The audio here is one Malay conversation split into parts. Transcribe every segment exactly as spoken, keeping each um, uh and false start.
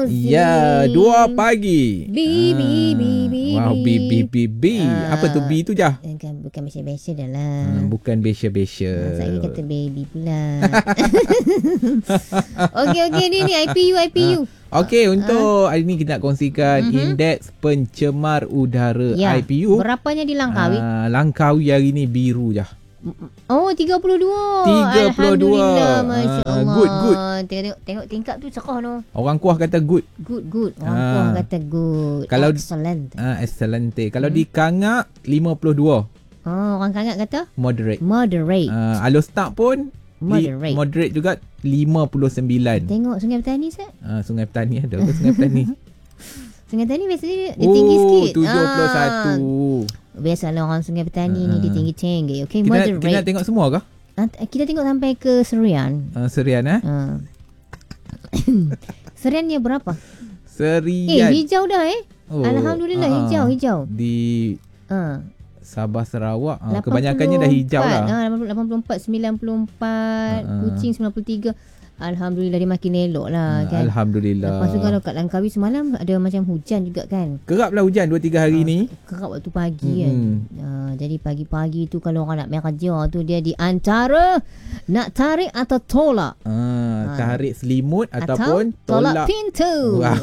Rosie. Ya, dua pagi. B, B, B, B. Wow, B, B, B, B. Ah. Apa tu B tu Jah? Bukan, bukan biasa-biasa dah lah. Hmm, bukan besya-besya. Ah, saya kata baby pula. Okey, okey. Ni, ni. I P U, I P U. Okey, untuk hari ni kita nak kongsikan Mhm. indeks pencemar udara Ya. I P U. Berapanya di Langkawi? Uh, Langkawi hari ni biru Jah. Oh, tiga puluh dua. tiga puluh dua. Alhamdulillah, Masya Ah, Allah. good, good. Tengok, tengok tingkap tu cerah tu. Orang Kuah kata good. Good, good. Orang Ah. Kuah kata good. Kalau- Excellent. Ah, excelente. Kalau Hmm. di Kangak lima puluh dua. Oh, orang Kangat kata? Moderate. Moderate. Uh, Alostak pun Moderate. Li, moderate juga lima puluh sembilan. Tengok Sungai Petani, Ustaz. Uh, Sungai Petani ada ke Sungai Petani? Sungai Petani biasanya dia, dia tinggi Oh, sikit. tujuh puluh satu. Ah. Biasalah orang Sungai Petani Ah. ni dia tinggi-tinggi. Okay, Kita, nak- moderate. kita nak tengok semua ke? Ah, kita tengok sampai ke Serian. Uh, Serian eh? Ah. Seriannya berapa? Eh, Serian. hijau dah eh. Oh, Alhamdulillah, ah, hijau, hijau. Di Ah. Sabah Sarawak uh, lapan puluh kebanyakannya dah hijau empat. lah. Ah, lapan puluh empat, sembilan puluh empat, Ah, ah. Kuching sembilan puluh tiga. Alhamdulillah dia makin elok lah Uh, kan. Alhamdulillah. Lepas tu kalau kat Langkawi semalam ada macam hujan juga kan. Keraplah hujan dua tiga hari Ah, ni. Kerap waktu pagi Mhm. kan. Ah, jadi pagi-pagi tu kalau orang nak kerja tu dia di antara nak tarik atau tolak. Uh, tarik selimut Atau ataupun tolak tolak pintu. Wow.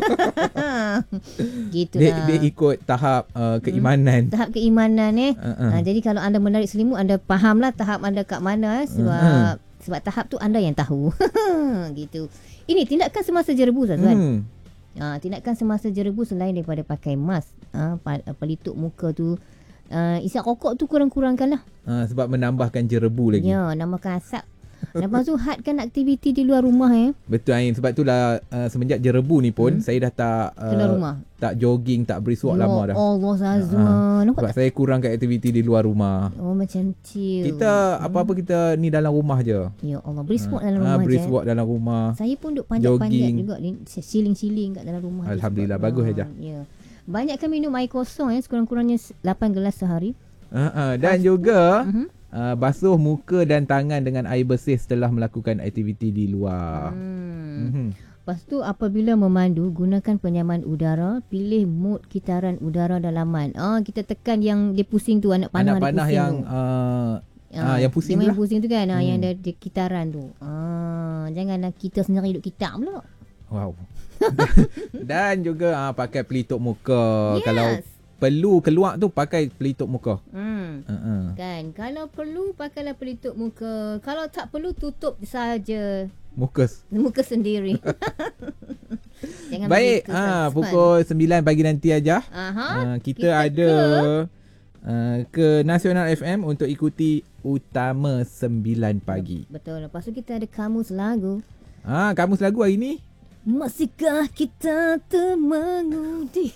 Gitu dia, lah. dia ikut tahap uh, keimanan. Tahap keimanan eh. Uh-uh. Ah, jadi kalau anda menarik selimut, anda fahamlah tahap anda kat mana eh, sebab Uh-huh. sebab tahap tu anda yang tahu. Gitu. Ini tindakan semasa jerebu tuan-tuan. Hmm. Ah, tindakan semasa jerebu selain daripada pakai mask, ah, pelitup muka tu, ah, isap rokok tu kurang-kurangkanlah. Uh, sebab menambahkan jerebu lagi. Ya, namakan asap. Lepas tu hadkan aktiviti di luar rumah eh. Betul Ain. Sebab itulah uh, semenjak jerebu ni pun Hmm. saya dah tak uh, Keluar rumah. tak jogging, tak brisk walk Ya lama dah. Allah Zazwan. Ah, Nampak Sebab tak? saya kurangkan aktiviti di luar rumah. Oh macam chill. Kita apa-apa kita ni dalam rumah je. Ya Allah, brisk walk dalam Ah, rumah brisk je. walk dalam rumah. Saya pun duk panjat-panjat Jogging. juga ni, siling-siling kat dalam rumah. Alhamdulillah, Sebab- bagus ah, aja. Ya. Banyakkan minum air kosong eh, sekurang-kurangnya lapan gelas sehari. Uh, uh, dan juga Mhm. uh, basuh muka dan tangan dengan air bersih setelah melakukan aktiviti di luar. Hmm. Mhm. Lepas tu apabila memandu, gunakan penyaman udara, pilih mod kitaran udara dalaman. Ah, kita tekan yang dia pusing tu, anak panah Anak dia panah pusing yang tu. uh, ah, yang pusing dia tu main lah. pusing tu kan, ah, Hmm. yang ada di kitaran tu. Ah, janganlah kita sendiri duk kitak pula. Wow. Dan juga uh, pakai pelitup muka. Yes. Kalau perlu keluar tu pakai pelitup muka. Hmm. Uh-uh. Kan, kalau perlu pakailah pelitup muka. Kalau tak perlu tutup saja Muka. muka sendiri. Jangan Baik, begitu, ah Ustaz. pukul sembilan pagi nanti aja. Aha. Uh, kita, Kita ada ke- uh, ke Nasional F M untuk ikuti Utama sembilan pagi. Betul. Lepas tu kita ada kamus lagu. Ah, kamus lagu hari ni. Masihkah kita termengundi?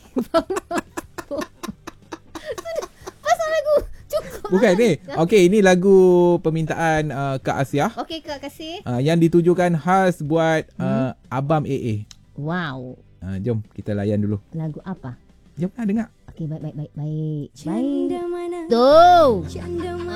Pasal lagu cukup. Bukan ni. Okey, ini lagu permintaan uh, Kak Asia. Okey Kak, kasih. Uh, yang ditujukan khas buat uh, Hmm. Abam A A. Wow. Uh, jom kita layan dulu. Lagu apa? Jom lah dengar. Okey, baik baik baik baik. Baik. Canda mana? Tu.